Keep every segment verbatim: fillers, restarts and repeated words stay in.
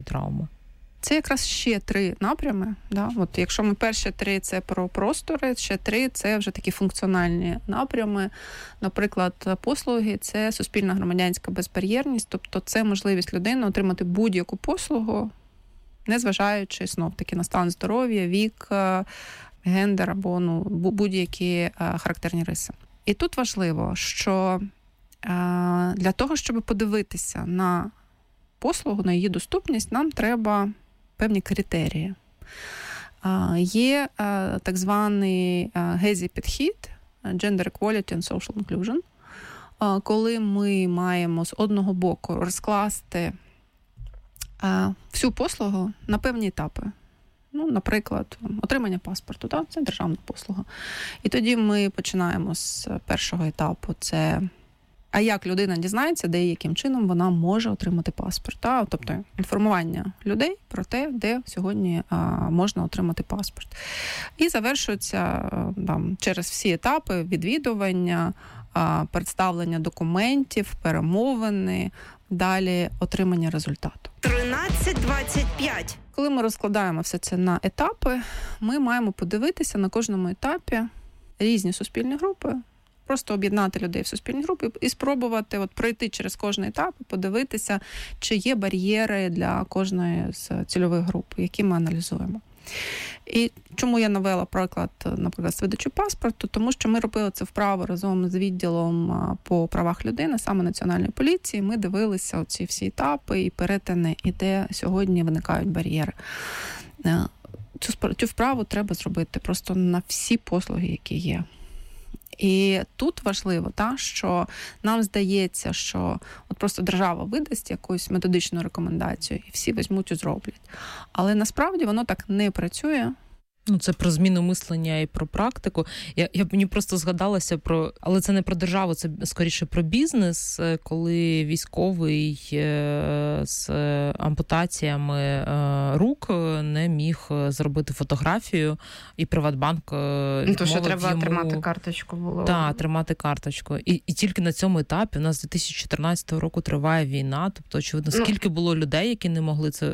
травми? Це якраз ще три напрями. Да? От якщо ми перші три – це про простори, ще три – це вже такі функціональні напрями. Наприклад, послуги – це суспільна громадянська безбар'єрність, тобто це можливість людини отримати будь-яку послугу, незважаючи знов-таки на стан здоров'я, вік, гендер або ну, будь-які характерні риси. І тут важливо, що для того, щоб подивитися на послугу, на її доступність, нам треба певні критерії. Є так званий гезі-підхід, Gender Equality and Social Inclusion, коли ми маємо з одного боку розкласти всю послугу на певні етапи. Ну, наприклад, отримання паспорту, так? Це державна послуга. І тоді ми починаємо з першого етапу. Це а як людина дізнається, де і яким чином вона може отримати паспорт. Так? Тобто інформування людей про те, де сьогодні а, можна отримати паспорт. І завершується там, через всі етапи відвідування, а, представлення документів, перемовини, далі отримання результату. тринадцять двадцять п'ять. Коли ми розкладаємо все це на етапи, ми маємо подивитися на кожному етапі різні суспільні групи, просто об'єднати людей в суспільні групи і спробувати от пройти через кожний етап, подивитися, чи є бар'єри для кожної з цільових груп, які ми аналізуємо. І чому я навела приклад, наприклад, з видачі паспорту? Тому що ми робили це вправо разом з відділом по правах людини, саме Національної поліції. Ми дивилися оці всі етапи і перетини, і де сьогодні виникають бар'єри. Цю, цю вправу треба зробити просто на всі послуги, які є. І тут важливо, та, що нам здається, що от просто держава видасть якусь методичну рекомендацію і всі візьмуть і зроблять. Але насправді воно так не працює. Ну, це про зміну мислення і про практику. Я, я мені просто згадалася про, але це не про державу, це скоріше про бізнес, коли військовий з ампутаціями рук не міг зробити фотографію, і Приватбанк ну, то, що треба йому... тримати карточку було. Так, тримати карточку. І, і тільки на цьому етапі у нас з дві тисячі чотирнадцятого року триває війна, тобто, очевидно, скільки ну, було людей, які не могли це,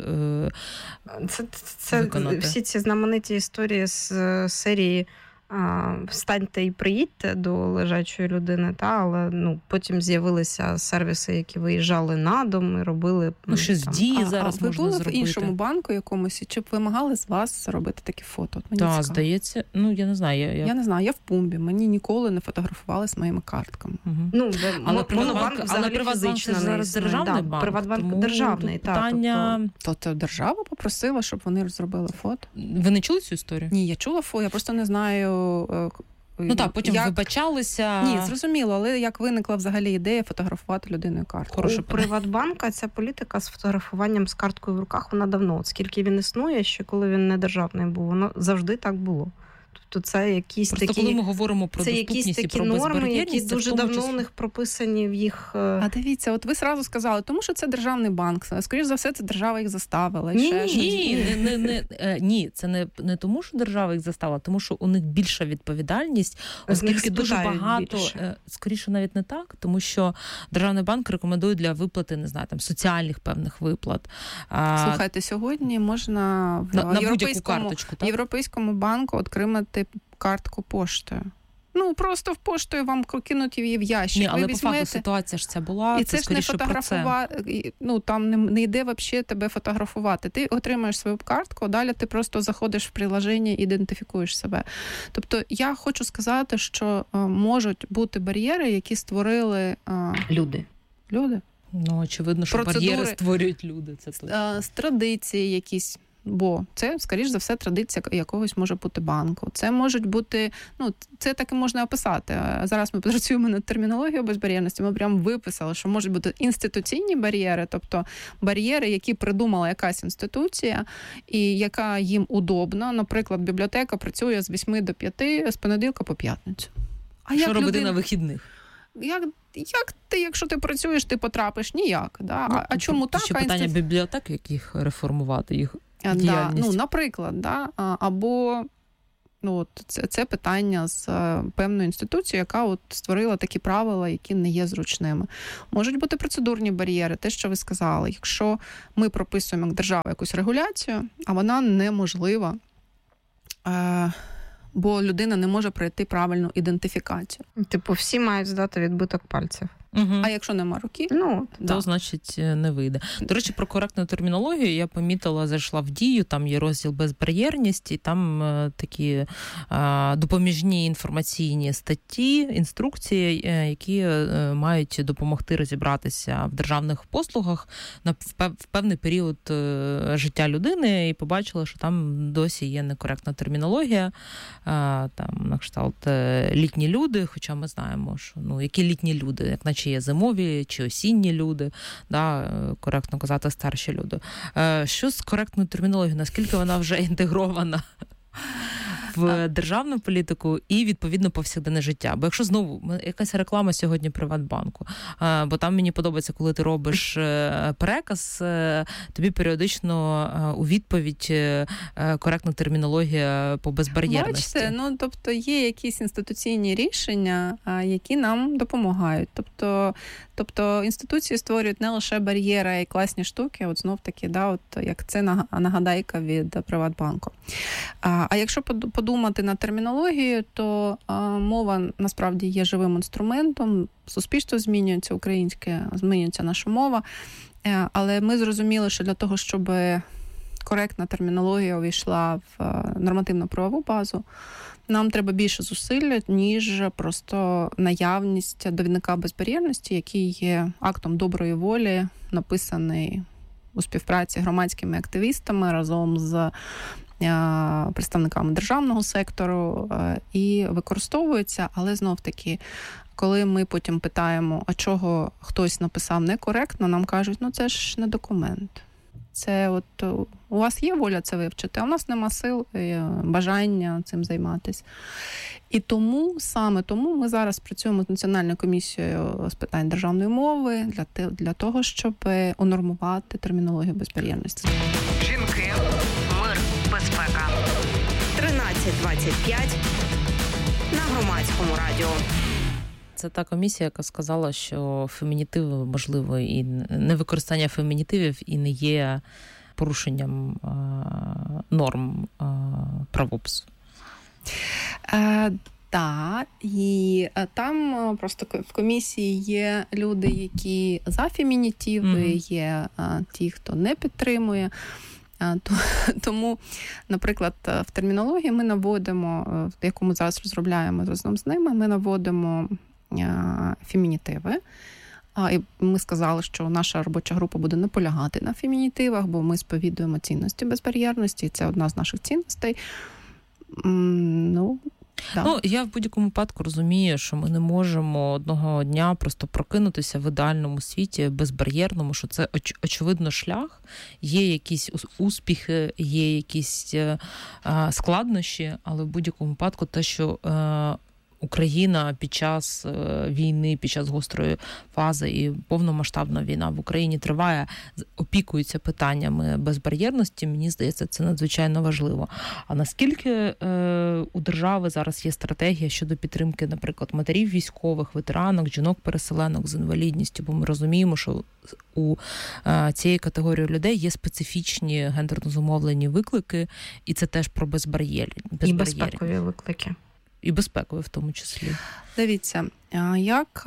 це, це виконати. Всі ці знамениті історії з серії «Встаньте і приїдьте» до лежачої людини, та, але ну, потім з'явилися сервіси, які виїжджали на дом і робили... Ну, щось в Дії зараз а, можна ви були зробити. В іншому банку якомусь, чи б вимагали з вас зробити такі фото? Так, здається, ну, я не знаю. Я, я... я не знаю, я в Пумбі, мені ніколи не фотографували з моїми картками. Угу. Ну, але Приватбанк взагалі Приватбанк це зараз державний да, банк. Приватбанк державний, так. Питання... То, то держава попросила, щоб вони зробили фото? Ви не чули цю історію? Ні, я чула фото, я просто не знаю... Ну так, потім як... вибачалися. Ні, зрозуміло, але як виникла взагалі ідея фотографувати людиною картку? У Приватбанка ця політика з фотографуванням з карткою в руках, вона давно. От скільки він існує, ще коли він не державний був, воно завжди так було. Тобто це якісь Просто такі... коли ми говоримо про доступність і про безбар'єрність, це якісь такі норми, які дуже давно числі... у них прописані в їх... А дивіться, от ви сразу сказали, тому що це державний банк. Скоріше за все, це держава їх заставила. Ні, ще ні, не, не, не, не, ні, це не, не тому, що держава їх заставила, тому що у них більша відповідальність, оскільки дуже багато... Більше. Скоріше навіть не так, тому що державний банк рекомендує для виплати, не знаю, там, соціальних певних виплат. Слухайте, сьогодні можна в на, на європейському, карточку, так? європейському банку отримати картку поштою. Ну, просто в поштою вам кинуть її в ящик. Ні, але ви по візьмете... факту ситуація ж ця була, і це, це ж не фотографувати, ну, там не, не йде взагалі тебе фотографувати. Ти отримаєш свою картку, далі ти просто заходиш в приложення і ідентифікуєш себе. Тобто я хочу сказати, що а, можуть бути бар'єри, які створили... А... Люди. Люди? Ну, очевидно, що процедури, бар'єри створюють люди. Це а, з традиції якісь. Бо це, скоріш за все, традиція якогось може бути банку. Це можуть бути, ну, це так і можна описати. Зараз ми працюємо над термінологією безбар'єрності, ми прямо виписали, що можуть бути інституційні бар'єри, тобто бар'єри, які придумала якась інституція, і яка їм удобна. Наприклад, бібліотека працює з восьми до п'яти, з понеділка по п'ятницю. А що робити людина... на вихідних? Як, як ти, якщо ти працюєш, ти потрапиш? Ніяк. Да? Ну, а, а чому так? Ще питання інститут... бібліотек, яких реформувати їх Да, ну, наприклад, да, або Ну, от це, це питання з певною інституцією, яка от створила такі правила, які не є зручними. Можуть бути процедурні бар'єри, те, що ви сказали. Якщо ми прописуємо як держава якусь регуляцію, а вона неможлива, е- бо людина не може пройти правильну ідентифікацію. Типу, всі мають здати відбиток пальців. Угу. А якщо нема руки, ну, то, да. значить, не вийде. До речі, про коректну термінологію я помітила, зайшла в Дію, там є розділ безбар'єрність, і там е, такі е, допоміжні інформаційні статті, інструкції, е, які е, мають допомогти розібратися в державних послугах на в, пев, в певний період е, життя людини, і побачила, що там досі є некоректна термінологія, е, там на кшталт е, літні люди, хоча ми знаємо, що ну які літні люди, як наче чи є зимові, чи осінні люди, да, коректно казати старші люди. Що з коректною термінологією? Наскільки вона вже інтегрована в державну політику і, відповідно, повсякденне життя? Бо якщо знову, якась реклама сьогодні Приватбанку, бо там мені подобається, коли ти робиш переказ, тобі періодично у відповідь коректна термінологія по безбар'єрності. Бачите, ну, тобто є якісь інституційні рішення, які нам допомагають. Тобто, тобто інституції створюють не лише бар'єри, а й класні штуки, от знов-таки, да, от як це нагадайка від Приватбанку. А, а якщо подумати на термінологію, то а, мова насправді є живим інструментом, суспільство змінюється, українське, змінюється наша мова, а, але ми зрозуміли, що для того, щоб коректна термінологія увійшла в нормативно-правову базу, нам треба більше зусиль, ніж просто наявність довідника безбар'єрності, який є актом доброї волі, написаний у співпраці з громадськими активістами разом з представниками державного сектору і використовується, але знов-таки, коли ми потім питаємо, а чого хтось написав некоректно, нам кажуть, ну це ж не документ. Це от у вас є воля це вивчити, а у нас нема сил, бажання цим займатися. І тому, саме тому ми зараз працюємо з Національною комісією з питань державної мови для, те, для того, щоб унормувати термінологію безбар'єрності. Жінки, мир, безпека. тринадцять двадцять п'ять на Громадському радіо. Це та комісія, яка сказала, що фемінітиви, можливо, і невикористання фемінітивів і не є порушенням а, норм а, правопису. Е, так, і там просто в комісії є люди, які за фемінітиви, mm-hmm. є а, ті, хто не підтримує. Тому, наприклад, в термінології ми наводимо, яку ми зараз розробляємо разом з ними, ми наводимо фемінітиви. І ми сказали, що наша робоча група буде наполягати на фемінітивах, бо ми сповідуємо цінності безбар'єрності, і це одна з наших цінностей. Ну, да. Ну, я в будь-якому випадку розумію, що ми не можемо одного дня просто прокинутися в ідеальному світі, безбар'єрному, що це оч- очевидно шлях, є якісь успіхи, є якісь е- складнощі, але в будь-якому випадку те, що е- Україна під час війни, під час гострої фази і повномасштабна війна в Україні триває, опікується питаннями безбар'єрності, мені здається, це надзвичайно важливо. А наскільки е, у держави зараз є стратегія щодо підтримки, наприклад, матерів військових, ветеранок, жінок-переселенок з інвалідністю, бо ми розуміємо, що у е, цієї категорії людей є специфічні гендерно зумовлені виклики, і це теж про безбар'єрність. І безпекові виклики. І безпекові в тому числі. Дивіться, як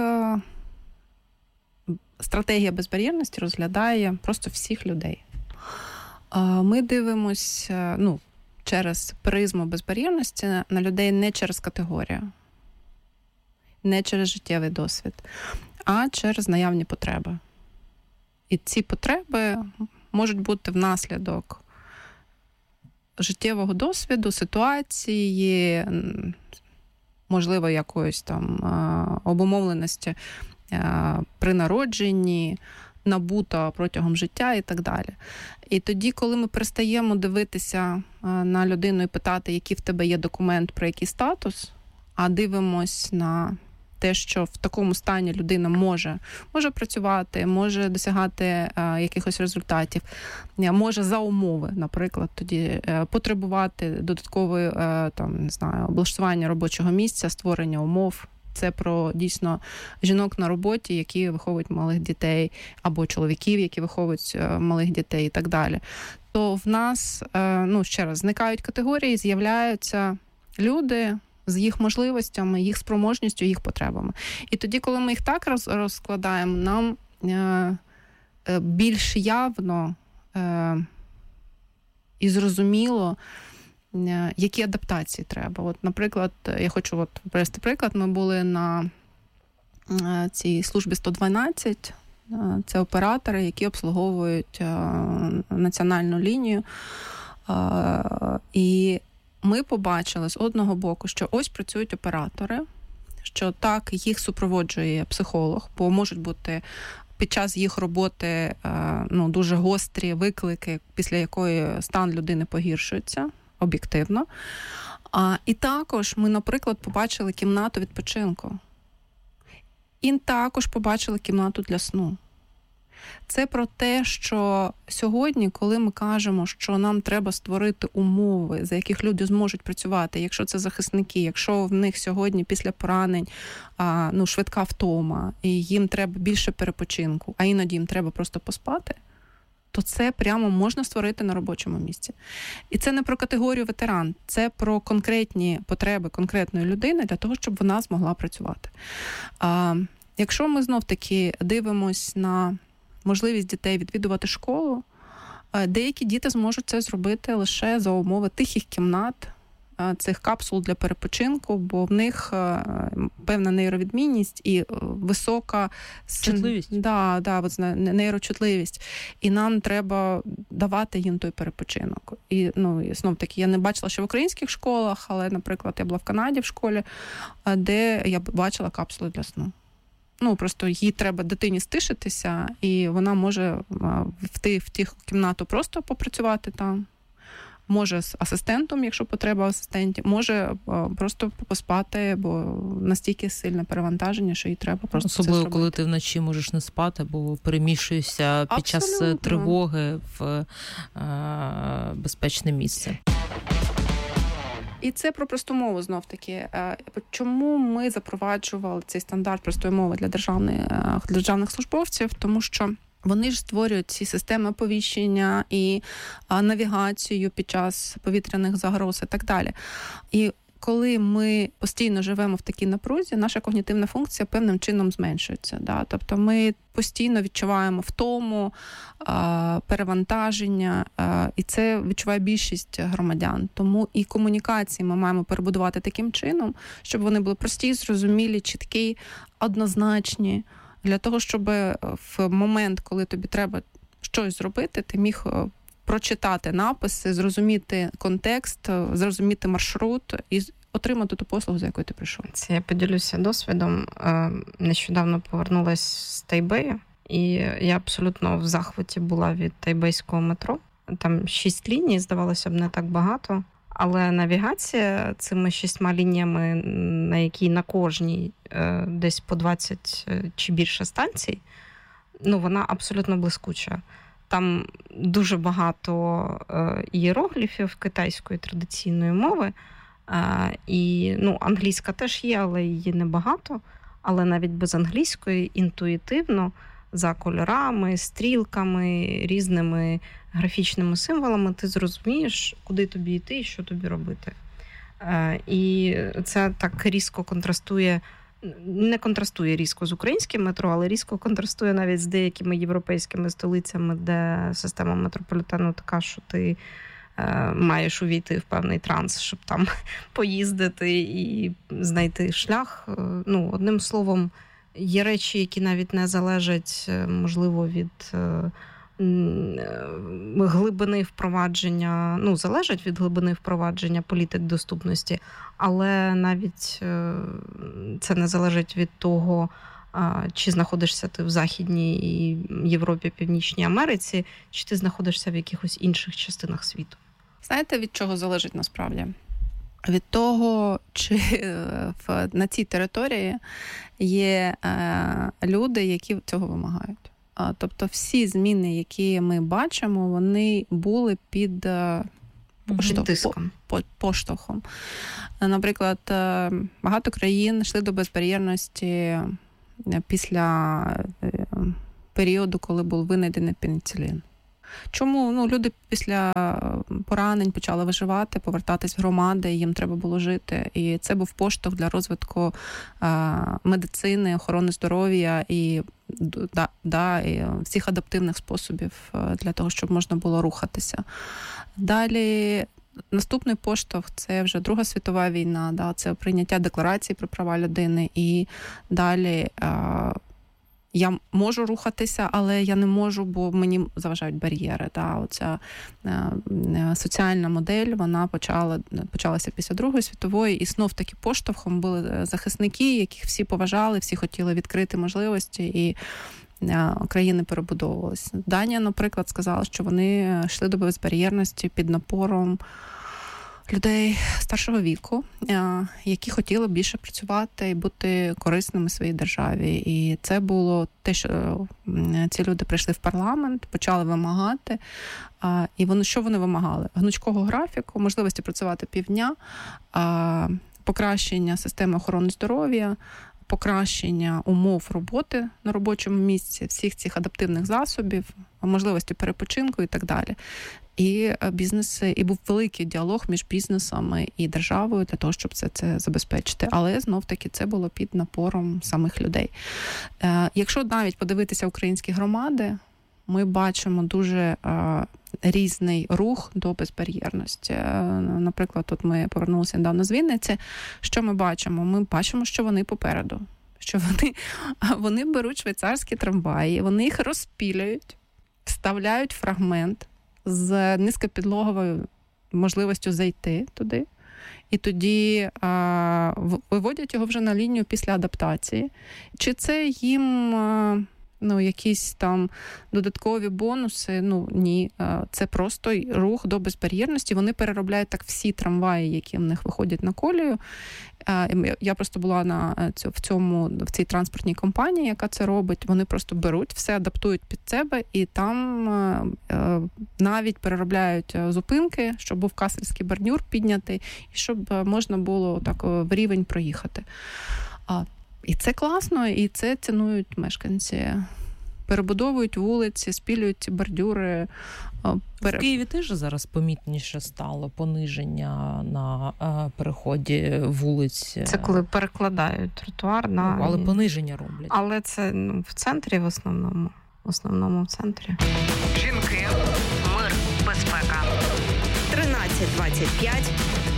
стратегія безбар'єрності розглядає просто всіх людей. Ми дивимося, ну, через призму безбар'єрності на людей не через категорію, не через життєвий досвід, а через наявні потреби. І ці потреби можуть бути внаслідок життєвого досвіду, ситуації, можливо, якоїсь там обумовленості при народженні, набута протягом життя і так далі. І тоді, коли ми перестаємо дивитися на людину і питати, який в тебе є документ, про який статус, а дивимось на те, що в такому стані людина може, може працювати, може досягати а, якихось результатів, може за умови, наприклад, тоді а, потребувати додаткової а, там, не знаю, облаштування робочого місця, створення умов. Це про, дійсно, жінок на роботі, які виховують малих дітей, або чоловіків, які виховують малих дітей і так далі. То в нас, ну, ще раз, зникають категорії, з'являються люди з їх можливостями, їх спроможністю, їх потребами. І тоді, коли ми їх так розкладаємо, нам більш явно і зрозуміло, які адаптації треба. От, наприклад, я хочу от привести приклад. Ми були на цій службі сто дванадцять. Це оператори, які обслуговують національну лінію. І ми побачили з одного боку, що ось працюють оператори, що так, їх супроводжує психолог, бо можуть бути під час їх роботи ну, дуже гострі виклики, після якої стан людини погіршується об'єктивно. А, і також ми, наприклад, побачили кімнату відпочинку. І також побачили кімнату для сну. Це про те, що сьогодні, коли ми кажемо, що нам треба створити умови, за яких люди зможуть працювати, якщо це захисники, якщо в них сьогодні після поранень а, ну, швидка втома, і їм треба більше перепочинку, а іноді їм треба просто поспати, то це прямо можна створити на робочому місці. І це не про категорію ветеран, це про конкретні потреби конкретної людини для того, щоб вона змогла працювати. А, якщо ми знов-таки дивимось на можливість дітей відвідувати школу, деякі діти зможуть це зробити лише за умови тихих кімнат, цих капсул для перепочинку, бо в них певна нейровідмінність і висока чутливість. Да, да, от, нейрочутливість. І нам треба давати їм той перепочинок. І, ну, і знов таки, я не бачила ще в українських школах, але, наприклад, я була в Канаді в школі, де я бачила капсули для сну. Ну, просто їй треба дитині стишитися, і вона може в ті, в ті кімнату просто попрацювати там. Може з асистентом, якщо потреба асистентів, може просто поспати, бо настільки сильне перевантаження, що їй треба просто особливо, це зробити. Коли ти вночі можеш не спати, бо переміщуєшся під Абсолютно. час тривоги в е- безпечне місце. І це про просту мову знов-таки. Чому ми запроваджували цей стандарт простої мови для державних, для державних службовців? Тому що вони ж створюють ці системи оповіщення і навігацію під час повітряних загроз і так далі. І коли ми постійно живемо в такій напрузі, наша когнітивна функція певним чином зменшується. Да? Тобто ми постійно відчуваємо втому, перевантаження, і це відчуває більшість громадян. Тому і комунікації ми маємо перебудувати таким чином, щоб вони були прості, зрозумілі, чіткі, однозначні, для того, щоб в момент, коли тобі треба щось зробити, ти міг прочитати написи, зрозуміти контекст, зрозуміти маршрут і отримати ту послугу, за якою ти прийшов. Це я поділюся досвідом. Нещодавно повернулась з Тайбею, і я абсолютно в захваті була від тайбейського метро. Там шість ліній, здавалося б, не так багато. Але навігація цими шістьма лініями, на якій на кожній десь по двадцять чи більше станцій, ну, вона абсолютно блискуча. Там дуже багато ієрогліфів китайської традиційної мови. І, ну, англійська теж є, але її небагато. Але навіть без англійської інтуїтивно за кольорами, стрілками, різними графічними символами ти зрозумієш, куди тобі йти і що тобі робити. І це так різко контрастує, не контрастує різко з українським метро, але різко контрастує навіть з деякими європейськими столицями, де система метрополітену така, що ти маєш увійти в певний транс, щоб там поїздити і знайти шлях. Ну, одним словом, є речі, які навіть не залежать, можливо, від глибини впровадження, ну, залежать від глибини впровадження політик доступності, але навіть це не залежить від того, чи знаходишся ти в Західній Європі, Північній Америці, чи ти знаходишся в якихось інших частинах світу. Знаєте, від чого залежить насправді? від того, чи в, на цій території є е, люди, які цього вимагають. А, тобто всі зміни, які ми бачимо, вони були під е, поштовхом. По, поштовхом. Наприклад, е, багато країн йшли до безбар'єрності після е, періоду, коли був винайдений пеніцилін. Чому? Ну, люди після поранень почали виживати, повертатись в громади, їм треба було жити. І це був поштовх для розвитку а, медицини, охорони здоров'я і, да, да, і всіх адаптивних способів для того, щоб можна було рухатися. Далі наступний поштовх – це вже Друга світова війна, да, це прийняття декларації про права людини. І далі а, я можу рухатися, але я не можу, бо мені заважають бар'єри. Да. Оця е, соціальна модель, вона почала, почалася після Другої світової, і знов таки поштовхом були захисники, яких всі поважали, всі хотіли відкрити можливості, і е, країни перебудовувалися. Данія, наприклад, сказала, що вони йшли до безбар'єрності під напором людей старшого віку, які хотіли більше працювати і бути корисними своїй державі. І це було те, що ці люди прийшли в парламент, почали вимагати. І вони, що вони вимагали? Гнучкого графіку, можливості працювати півдня, покращення системи охорони здоров'я, покращення умов роботи на робочому місці, всіх цих адаптивних засобів, можливості перепочинку і так далі. І бізнеси, і був великий діалог між бізнесами і державою для того, щоб це, це забезпечити. Але знов-таки це було під напором самих людей. Е, якщо навіть подивитися українські громади, ми бачимо дуже е, різний рух до безбар'єрності. Е, наприклад, тут ми повернулися недавно з Вінниці. Що ми бачимо? Ми бачимо, що вони попереду. Що вони, вони беруть швейцарські трамваї, вони їх розпілюють, вставляють фрагмент з низькопідлоговою можливістю зайти туди. І тоді а, виводять його вже на лінію після адаптації. Чи це їм а, ну, якісь там додаткові бонуси? Ну, ні. А, це просто рух до безбар'єрності. Вони переробляють так всі трамваї, які в них виходять на колію. А, я просто була на в цьому, в цій транспортній компанії, яка це робить. Вони просто беруть, все адаптують під себе, і там а, навіть переробляють зупинки, щоб був касельський бордюр піднятий, і щоб можна було так в рівень проїхати. А, і це класно, і це цінують мешканці. Перебудовують вулиці, спілюють ці бордюри. В Києві теж зараз помітніше стало пониження на е, переході вулиць. Це коли перекладають тротуар на... Ну, але пониження роблять. Але це ну, в центрі в основному. В основному в центрі. Жінки, мир, безпека. тринадцять двадцять п'ять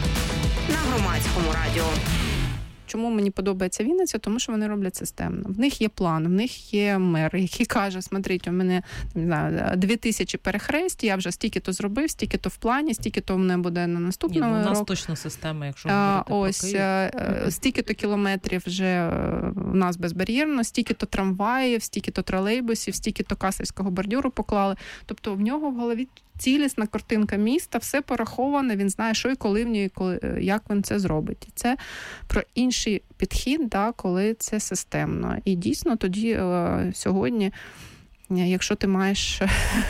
на Громадському радіо. Чому мені подобається Вінниця? Тому що вони роблять системно. В них є план, в них є мер, який каже, смотрите, у мене не знаю, дві тисячі перехресть, я вже стільки-то зробив, стільки-то в плані, стільки-то в мене буде на наступному році. Ні, ну, у нас точно система, якщо говорити про Ось, Київ. Стільки-то кілометрів вже в нас безбар'єрно, стільки-то трамваїв, стільки-то тролейбусів, стільки-то касельського бордюру поклали. Тобто в нього в голові цілісна картинка міста, все пораховане, він знає, що і коли в ній, коли, як він це зробить. І це про інший підхід, да, коли це системно. І дійсно тоді е, сьогодні, якщо ти маєш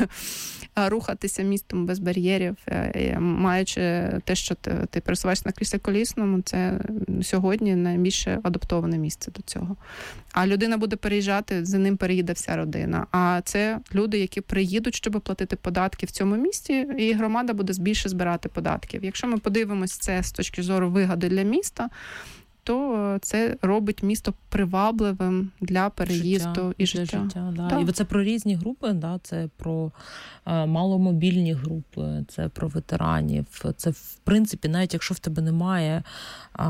рухатися містом без бар'єрів, маючи те, що ти, ти пересуваєшся на кріслі колісному, це сьогодні найбільше адаптоване місце до цього. А людина буде переїжджати, за ним переїде вся родина. А це люди, які приїдуть, щоб платити податки в цьому місті, і громада буде більше збирати податків. Якщо ми подивимось це з точки зору вигоди для міста, то це робить місто привабливим для переїзду життя, і життя. життя да. Да. І це про різні групи, да? Це про е, маломобільні групи, це про ветеранів. Це, в принципі, навіть якщо в тебе немає, е,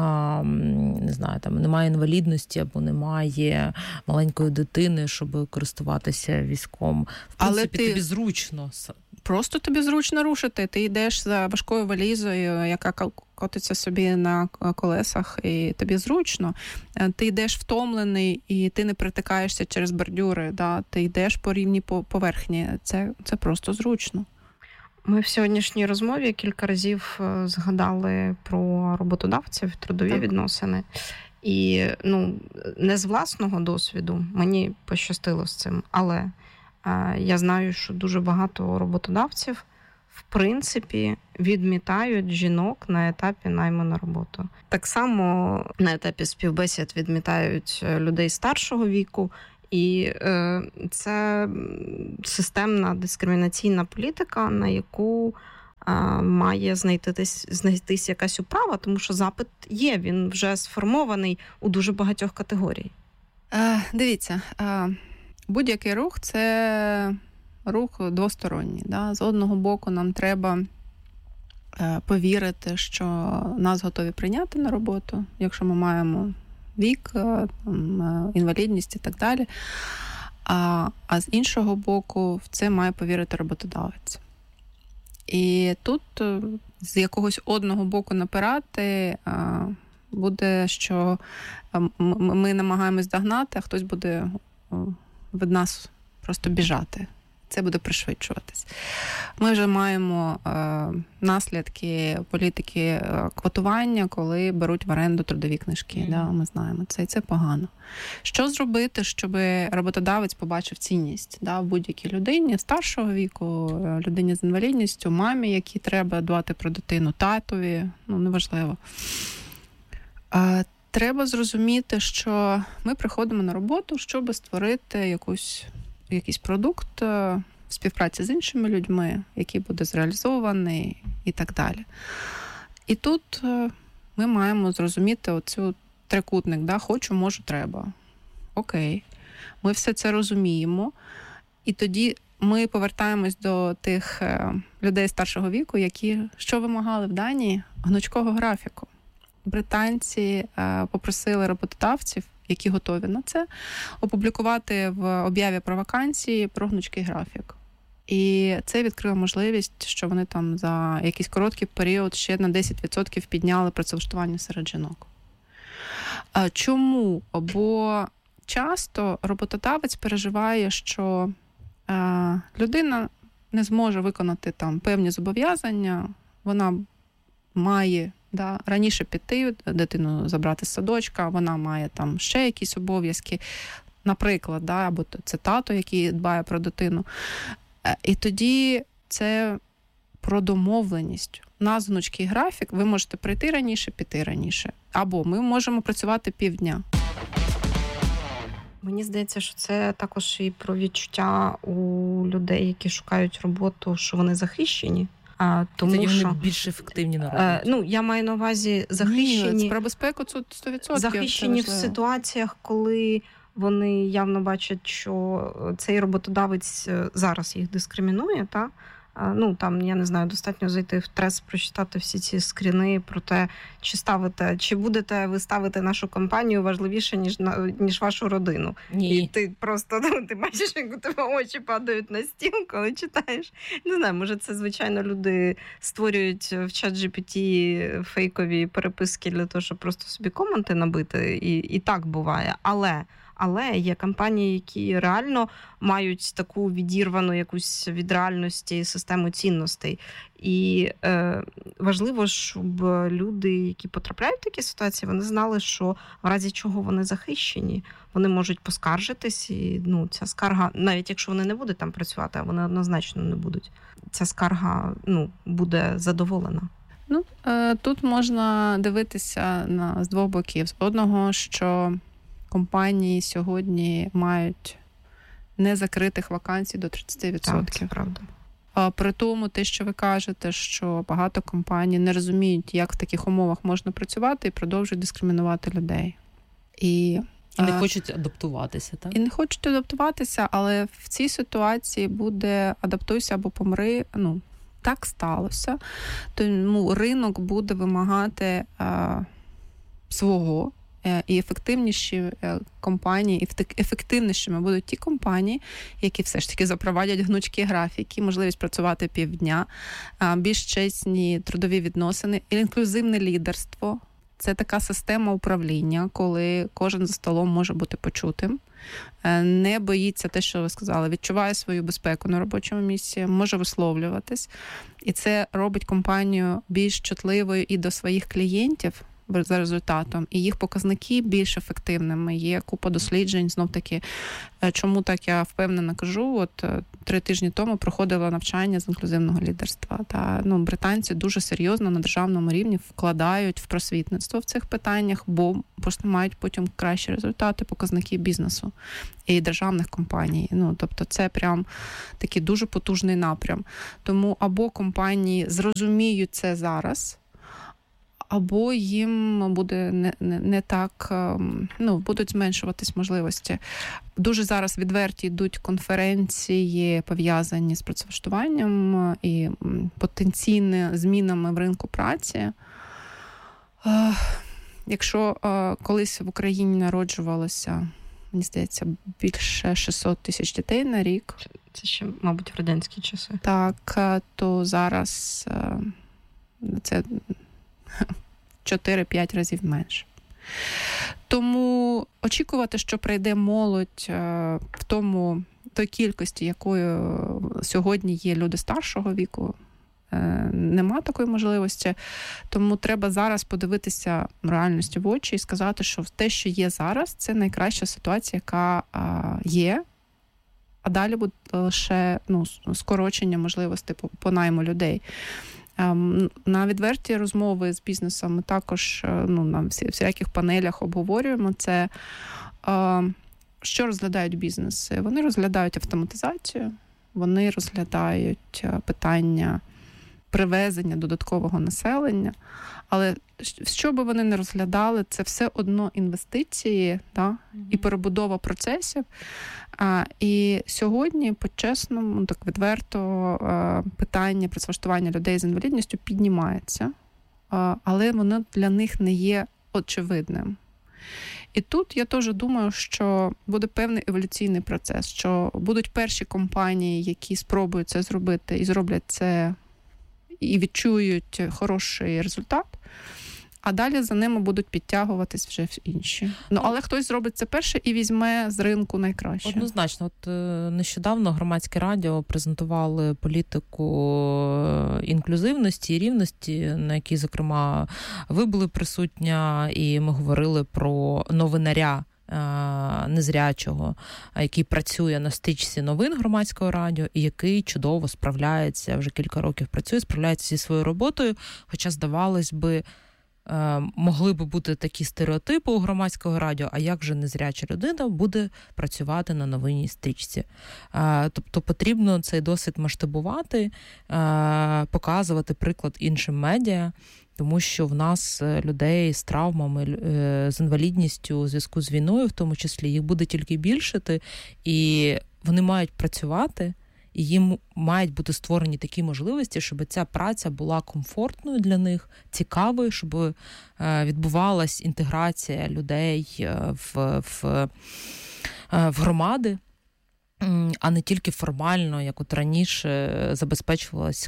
не знаю, там, немає інвалідності або немає маленької дитини, щоб користуватися візком. В принципі, ти... тобі зручно. Просто тобі зручно рушити. Ти йдеш за важкою валізою, яка котиться собі на колесах, і тобі зручно. Ти йдеш втомлений, і ти не притикаєшся через бордюри. Да? Ти йдеш по рівній поверхні. Це, це просто зручно. Ми в сьогоднішній розмові кілька разів згадали про роботодавців, трудові так. відносини. І ну, не з власного досвіду, мені пощастило з цим, але е, я знаю, що дуже багато роботодавців в принципі відмітають жінок на етапі найму на роботу. Так само на етапі співбесід відмітають людей старшого віку, і е, це системна дискримінаційна політика, на яку е, має знайтись, знайтись якась управа, тому що запит є, він вже сформований у дуже багатьох категорій. Е, дивіться, е, будь-який рух – це рух двосторонній. Да? З одного боку нам треба е, повірити, що нас готові прийняти на роботу, якщо ми маємо вік, там, інвалідність і так далі. А, а з іншого боку, в це має повірити роботодавець. І тут з якогось одного боку напирати а, буде, що ми намагаємось догнати, а хтось буде від нас просто біжати. Це буде пришвидшуватись. Ми вже маємо е, наслідки політики квотування, коли беруть в оренду трудові книжки. Mm. Да, ми знаємо це, і це погано. Що зробити, щоб роботодавець побачив цінність да, в будь-якій людині старшого віку, людині з інвалідністю, мамі, якій треба дбати про дитину, татові, ну, неважливо. Е, треба зрозуміти, що ми приходимо на роботу, щоб створити якусь якийсь продукт в співпраці з іншими людьми, який буде зреалізований і так далі. І тут ми маємо зрозуміти оцю трикутник, да? Хочу, можу, треба. Окей. Ми все це розуміємо. І тоді ми повертаємось до тих людей старшого віку, які що вимагали в Данії? Гнучкого графіку. Британці попросили роботодавців, які готові на це, опублікувати в об'яві про вакансії про гнучкий графік. І це відкрило можливість, що вони там за якийсь короткий період ще на десять відсотків підняли працевлаштування серед жінок. Чому? Бо часто роботодавець переживає, що людина не зможе виконати там певні зобов'язання, вона має Да, раніше піти, дитину забрати з садочка, вона має там ще якісь обов'язки, наприклад, да, або це тато, який дбає про дитину. І тоді це про домовленість. У нас гнучкий графік, ви можете прийти раніше, піти раніше. Або ми можемо працювати півдня. Мені здається, що це також і про відчуття у людей, які шукають роботу, що вони захищені. А, тому Тоді що, вони більш ефективні на роботі. Е, ну, я маю на увазі захищені... Ні, про безпеку це сто відсотків. Захищені в ситуаціях, коли вони явно бачать, що цей роботодавець зараз їх дискримінує, та? Ну, там, я не знаю, достатньо зайти в Трес, прочитати всі ці скріни про те, чи ставите, чи будете ви ставити нашу компанію важливіше, ніж, ніж вашу родину. Ні. І ти просто, ну, ти бачиш, як у тебе очі падають на стіл, коли читаєш. Не знаю, може це, звичайно, люди створюють в чат джі пі ті фейкові переписки для того, щоб просто собі коменти набити, і, і так буває. Але... Але є компанії, які реально мають таку відірвану якусь від реальності систему цінностей. І е, важливо, щоб люди, які потрапляють в такі ситуації, вони знали, що в разі чого вони захищені, вони можуть поскаржитись, і ну, ця скарга, навіть якщо вони не будуть там працювати, а вони однозначно не будуть, ця скарга ну, буде задоволена. Ну, е, тут можна дивитися на, з двох боків. З одного, що компанії сьогодні мають незакритих вакансій до тридцять відсотків. Так, це правда. А при тому, те, що ви кажете, що багато компаній не розуміють, як в таких умовах можна працювати, і продовжують дискримінувати людей. І, і не а, хочуть адаптуватися, так? І не хочуть адаптуватися, але в цій ситуації буде адаптуйся або помри, ну, так сталося. Тому ринок буде вимагати а, свого, і ефективніші компанії, і ефективнішими будуть ті компанії, які все ж таки запровадять гнучкі графіки, можливість працювати півдня, більш чесні трудові відносини, інклюзивне лідерство. Це така система управління, коли кожен за столом може бути почутим. не боїться те, що ви сказали, відчуває свою безпеку на робочому місці, може висловлюватись. І це робить компанію більш чутливою і до своїх клієнтів за результатом, і їх показники більш ефективними. Є купа досліджень, знов-таки, чому так я впевнено кажу, от три тижні тому проходила навчання з інклюзивного лідерства. Та, ну, британці дуже серйозно на державному рівні вкладають в просвітництво в цих питаннях, бо просто мають потім кращі результати, показники бізнесу і державних компаній. Ну, тобто це прям такий дуже потужний напрям. Тому або компанії зрозуміють це зараз, або їм буде не, не, не так, ну, будуть зменшуватись можливості. Дуже зараз відверті йдуть конференції, пов'язані з працевлаштуванням і потенційними змінами в ринку праці. Якщо колись в Україні народжувалося, мені здається, більше шістсот тисяч дітей на рік. Це ще, мабуть, в радянські часи. Так, то зараз це чотири-п'ять разів менше. Тому очікувати, що прийде молодь в тому, той кількості, якою сьогодні є люди старшого віку, нема такої можливості. Тому треба зараз подивитися реальності в очі і сказати, що те, що є зараз, це найкраща ситуація, яка є, а далі буде лише, ну, скорочення можливостей по, по найму людей. На відверті розмови з бізнесом ми також, ну, на всяких панелях обговорюємо це. Що розглядають бізнеси? Вони розглядають автоматизацію, вони розглядають питання привезення додаткового населення, але що би вони не розглядали, це все одно інвестиції, да? І перебудова процесів. А, і сьогодні, по-чесному, так відверто, а, питання працевлаштування людей з інвалідністю піднімається, а, але воно для них не є очевидним. І тут я теж думаю, що буде певний еволюційний процес, що будуть перші компанії, які спробують це зробити і зроблять це і відчують хороший результат, а далі за ними будуть підтягуватись вже інші. Ну, але хтось зробить це перше і візьме з ринку найкраще. Однозначно. От нещодавно Громадське радіо презентували політику інклюзивності і рівності, на якій, зокрема, ви були присутня, і ми говорили про новинаря незрячого, який працює на стрічці новин Громадського радіо і який чудово справляється, вже кілька років працює, справляється зі своєю роботою, хоча, здавалось би, могли би бути такі стереотипи у Громадського радіо, а як же незряча людина буде працювати на новинній стрічці. Тобто потрібно цей досвід масштабувати, показувати приклад іншим медіа, тому що в нас людей з травмами, з інвалідністю у зв'язку з війною, в тому числі, їх буде тільки більшати, і вони мають працювати, і їм мають бути створені такі можливості, щоб ця праця була комфортною для них, цікавою, щоб відбувалась інтеграція людей в, в, в громади, а не тільки формально, як от раніше забезпечувалась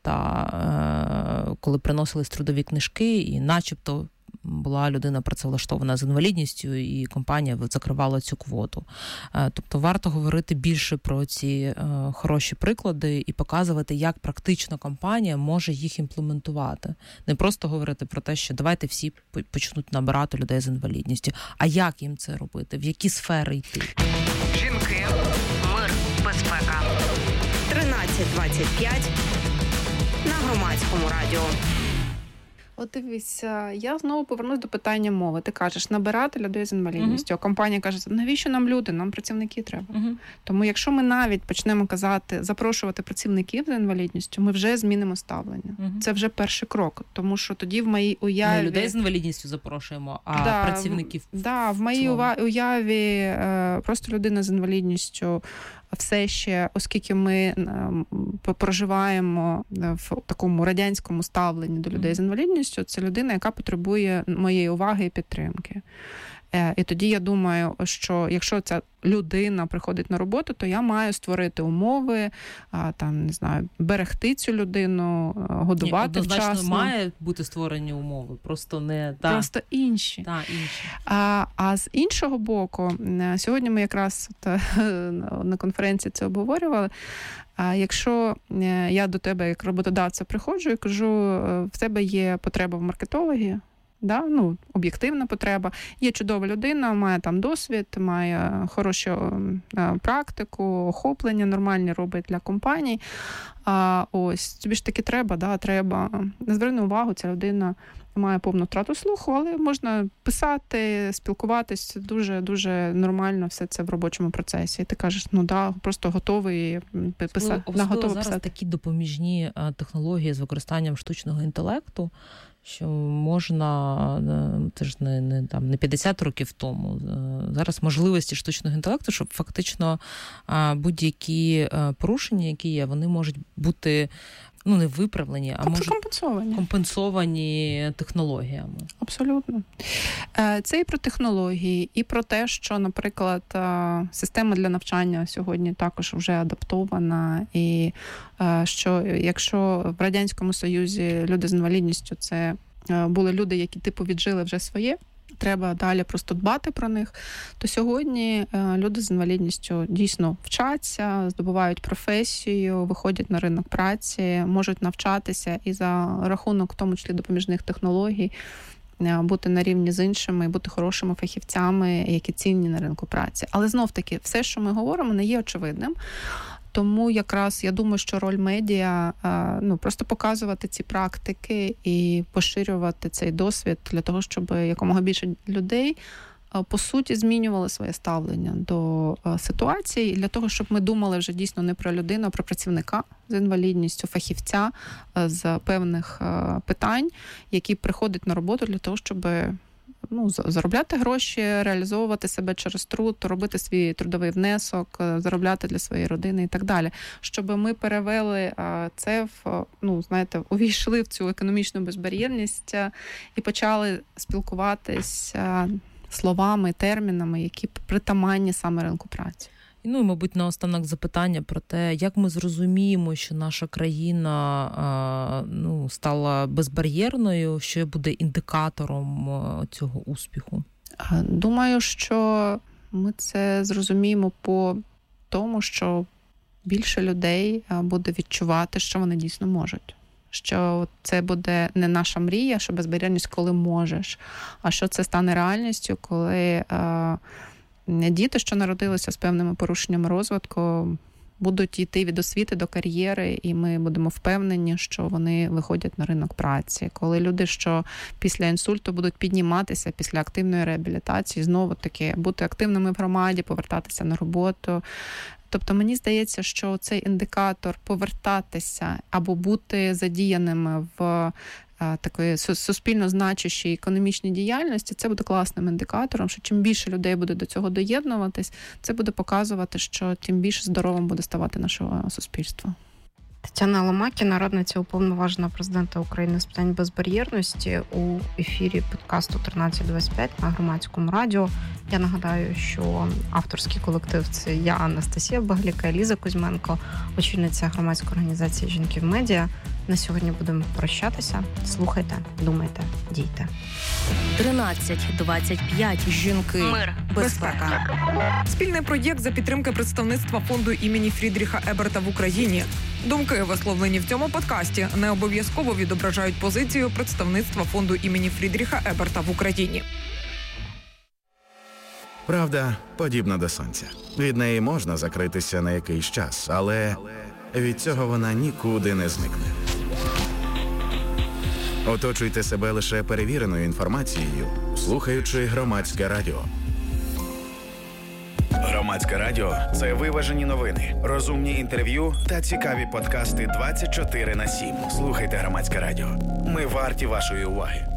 квота, коли приносились трудові книжки, і начебто була людина працевлаштована з інвалідністю, і компанія закривала цю квоту. Тобто варто говорити більше про ці хороші приклади і показувати, як практично компанія може їх імплементувати. Не просто говорити про те, що давайте всі почнуть набирати людей з інвалідністю, а як їм це робити, в які сфери йти. Жінки, мир, безпека. тринадцять двадцять п'ять на Громадському радіо. От дивіться, я знову повернусь до питання мови. Ти кажеш, набирати людей з інвалідністю. Uh-huh. А компанія каже, навіщо нам люди? Нам працівники треба. Uh-huh. Тому якщо ми навіть почнемо казати, запрошувати працівників з інвалідністю, ми вже змінимо ставлення. Uh-huh. Це вже перший крок. Тому що тоді в моїй уяві... Не людей з інвалідністю запрошуємо, а да, працівників. Так, да, в моїй уяві просто людина з інвалідністю все ще, оскільки ми проживаємо в такому радянському ставленні до людей з інвалідністю, це людина, яка потребує моєї уваги і підтримки. І тоді я думаю, що якщо ця людина приходить на роботу, то я маю створити умови, там, не знаю, берегти цю людину, годувати Ні, однозначно вчасно. Має бути створені умови, просто не... Да. Просто інші. Да, інші. А, а з іншого боку, сьогодні ми якраз на конференції це обговорювали, а якщо я до тебе як роботодавця приходжу і кажу, в тебе є потреба в маркетологі, да? Ну, об'єктивна потреба. Є чудова людина, має там досвід, має хорошу практику, охоплення нормальні робить для компаній. А ось, тобі ж таки треба, да? Треба. Не зверни увагу, ця людина має повну втрату слуху, але можна писати, спілкуватись дуже-дуже нормально все це в робочому процесі. І ти кажеш, ну да, просто готовий писати. Ну, зараз писати. Такі допоміжні технології з використанням штучного інтелекту, що можна, це ж не, не, там, не п'ятдесят років тому, зараз можливості штучного інтелекту, щоб фактично будь-які порушення, які є, вони можуть бути, ну, не виправлені, а можуть компенсовані. компенсовані технологіями. Абсолютно. Це і про технології, і про те, що, наприклад, система для навчання сьогодні також вже адаптована, і що якщо в Радянському Союзі люди з інвалідністю це були люди, які типу віджили вже своє, треба далі просто дбати про них, то сьогодні люди з інвалідністю дійсно вчаться, здобувають професію, виходять на ринок праці, можуть навчатися і за рахунок, в тому числі, допоміжних технологій, бути на рівні з іншими, бути хорошими фахівцями, які цінні на ринку праці. Але знов-таки, все, що ми говоримо, не є очевидним. Тому якраз я думаю, що роль медіа, ну, просто показувати ці практики і поширювати цей досвід для того, щоб якомога більше людей, по суті, змінювали своє ставлення до ситуації, для того, щоб ми думали вже дійсно не про людину, а про працівника з інвалідністю, фахівця з певних питань, які приходять на роботу для того, щоб, ну, заробляти гроші, реалізовувати себе через труд, робити свій трудовий внесок, заробляти для своєї родини і так далі. Щоб ми перевели це в, ну, знаєте, увійшли в цю економічну безбар'єрність і почали спілкуватися словами, термінами, які притаманні саме ринку праці. Ну і, мабуть, наостанок запитання про те, як ми зрозуміємо, що наша країна, ну, стала безбар'єрною, що буде індикатором цього успіху? Думаю, що ми це зрозуміємо по тому, що більше людей буде відчувати, що вони дійсно можуть. Що це буде не наша мрія, що безбар'єрність, коли можеш, а що це стане реальністю, коли е, діти, що народилися з певними порушеннями розвитку, будуть йти від освіти до кар'єри, і ми будемо впевнені, що вони виходять на ринок праці. Коли люди, що після інсульту будуть підніматися після активної реабілітації, знову-таки бути активними в громаді, повертатися на роботу. Тобто мені здається, що цей індикатор повертатися або бути задіяними в такої суспільно значущій економічній діяльності, це буде класним індикатором, що чим більше людей буде до цього доєднуватись, це буде показувати, що тим більше здоровим буде ставати наше суспільство. Тетяна Ломакіна, радниця уповноваженого президента України з питань безбар'єрності, у ефірі подкасту тринадцять двадцять п'ять на Громадському радіо. Я нагадаю, що авторський колектив – це я, Анастасія Багліка, Ліза Кузьменко, очільниця громадської організації «Жінки в медіа». На сьогодні будемо прощатися. Слухайте, думайте, дійте. тринадцять двадцять п'ять. Жінки. Мир. Безпека. Спільний проєкт за підтримки представництва фонду імені Фрідріха Еберта в Україні. Думки, висловлені в цьому подкасті, не обов'язково відображають позицію представництва фонду імені Фрідріха Еберта в Україні. Правда подібна до сонця. Від неї можна закритися на якийсь час, але від цього вона нікуди не зникне. Оточуйте себе лише перевіреною інформацією, слухаючи Громадське радіо. Громадське радіо – це виважені новини, розумні інтерв'ю та цікаві подкасти двадцять чотири на сім. Слухайте Громадське радіо. Ми варті вашої уваги.